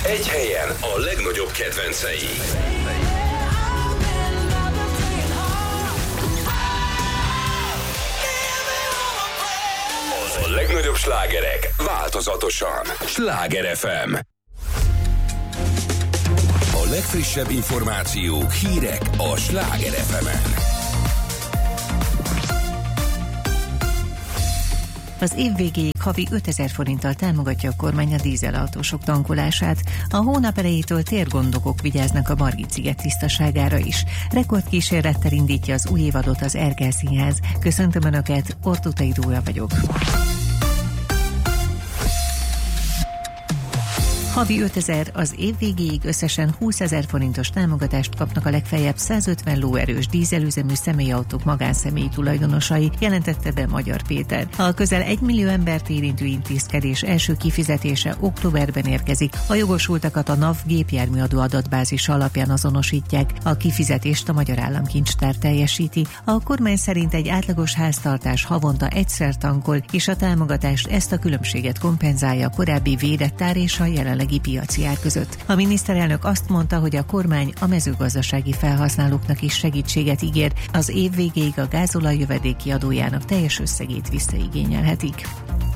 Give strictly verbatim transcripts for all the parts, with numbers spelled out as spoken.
Egy helyen a legnagyobb kedvencei. A legnagyobb slágerek változatosan. Sláger ef em. A legfrissebb információk, hírek a Sláger ef emen. Az év végéig havi ötezer forinttal támogatja a kormány a dízelautósok tankolását. A hónap elejétől térgondokok vigyáznak a Margit-sziget tisztaságára is. Rekordkísérlettel indítja az új évadot az Erkel Színház. Köszöntöm Önöket, Ortutai Dóra vagyok. Havi ötezer, az év végéig összesen húszezer forintos támogatást kapnak a legfeljebb százötven lóerős dízelüzemű személyautók magánszemélyi tulajdonosai, jelentette be Magyar Péter. A közel egy millió embert érintő intézkedés első kifizetése októberben érkezik. A jogosultakat a NAV gépjárműadó adatbázis alapján azonosítják. A kifizetést a Magyar Államkincstár teljesíti. A kormány szerint egy átlagos háztartás havonta egyszer tankol, és a támogatást ezt a különbséget kompenzálja a korábbi védett ár és a jelenlegi piaci ár között. A miniszterelnök azt mondta, hogy a kormány a mezőgazdasági felhasználóknak is segítséget ígér, az év végéig a gázolaj jövedéki adójának teljes összegét visszaigényelhetik.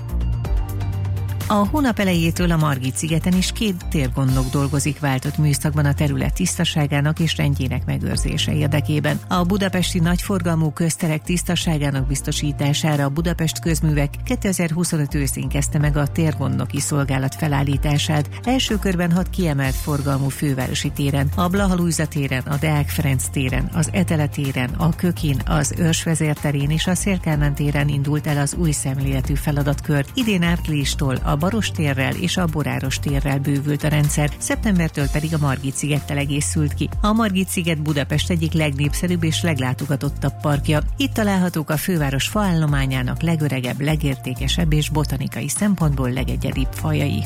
A hónap elejétől a Margit-szigeten is két térgondnok dolgozik váltott műszakban a terület tisztaságának és rendjének megőrzése érdekében. A budapesti nagyforgalmú közterek tisztaságának biztosítására a Budapest Közművek kétezer-huszonöt őszén kezdte meg a térgondnoki szolgálat felállítását. Első körben hat kiemelt forgalmú fővárosi téren, a Blaha-Lujza téren, a Deák Ferenc téren, az Etele téren, a Kökin, az Őrsvezér terén és a Széll-Kálmán téren indult el az új szemléletű feladatkör. Idén áprilistól a Baros térrel és a Boráros térrel bővült a rendszer, szeptembertől pedig a Margit-szigettel egészült ki. A Margit-sziget Budapest egyik legnépszerűbb és leglátogatottabb parkja. Itt találhatók a főváros faállományának legöregebb, legértékesebb és botanikai szempontból legegyedibb fajai.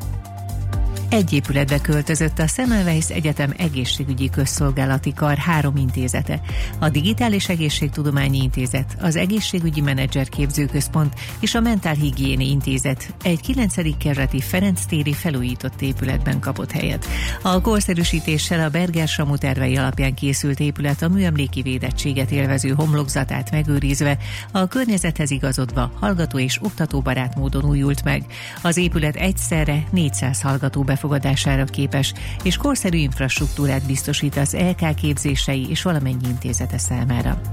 Egy épületbe költözött a Semmelweis Egyetem egészségügyi közszolgálati kar három intézete. A Digitális Egészségtudományi Intézet, az Egészségügyi Menedzser Képzőközpont és a Mentálhigiéni Intézet egy kilencedik kerületi Ferenc téri felújított épületben kapott helyet. A korszerűsítéssel a Berger-Samu tervei alapján készült épület a műemléki védettséget élvező homlokzatát megőrizve, a környezethez igazodva hallgató és oktatóbarát módon újult meg. Az épület egyszerre négyszáz hallgató befogadására képes, és korszerű infrastruktúrát biztosít az é ká képzései és valamennyi intézete számára.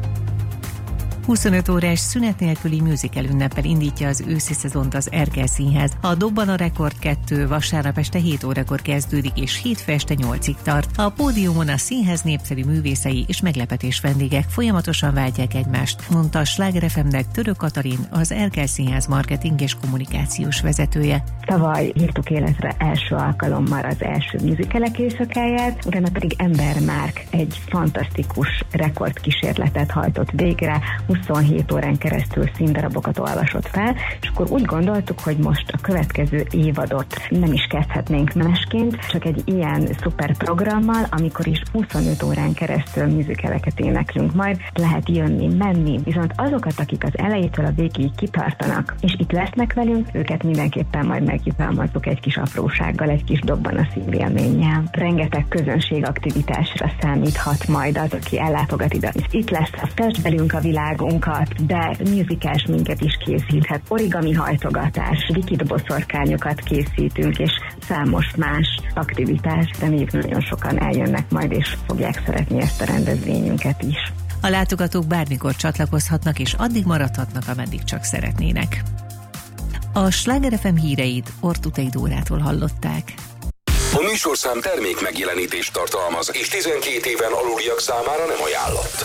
huszonöt órás szünet nélküli musical ünneppel indítja az őszi szezont az Erkel Színház. A Dobban a Rekord kettő vasárnap este hét órakor kezdődik, és hétfő este nyolcig tart. A pódiumon a színház népszerű művészei és meglepetés vendégek folyamatosan váltják egymást, mondta a Sláger ef emnek Török Katalin, az Erkel Színház marketing és kommunikációs vezetője. Tavaly hívtuk életre első alkalommal az első musicalek éjszakáját, utána pedig Ember Márk egy fantasztikus rekordkísérletet hajtott végre, huszonhét órán keresztül színdarabokat olvasott fel, és akkor úgy gondoltuk, hogy most a következő évadot nem is kezdhetnénk másként, csak egy ilyen szuper programmal, amikor is huszonöt órán keresztül musicaleket éneklünk, majd lehet jönni, menni, viszont azokat, akik az elejétől a végéig kitartanak, és itt lesznek velünk, őket mindenképpen majd megjutalmazzuk egy kis aprósággal, egy kis dobban a szívélménnyel. Rengeteg közönségaktivitásra számíthat majd az, aki ellátogat ide. És itt lesz a Fest velünk a világ, de musicals minket is készíthet. Origami hajtogatás, likid boszorkányokat készítünk, és számos más aktivitás, de még nagyon sokan eljönnek majd, és fogják szeretni ezt a rendezvényünket is. A látogatók bármikor csatlakozhatnak, és addig maradhatnak, ameddig csak szeretnének. A Sláger ef em híreit Ortutai Dórától hallották. A műsorszám termék megjelenítést tartalmaz, és tizenkét éven aluliak számára nem ajánlott.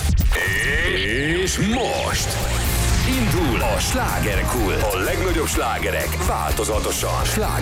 És most indul a Slágerkult. A legnagyobb slágerek változatosan. Sláger